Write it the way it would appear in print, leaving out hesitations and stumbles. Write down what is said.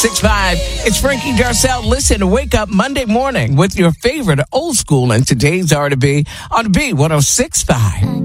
6-5. It's Frankie Darcell. Listen, wake up Monday morning with your favorite old school and today's R to B on B 106.5.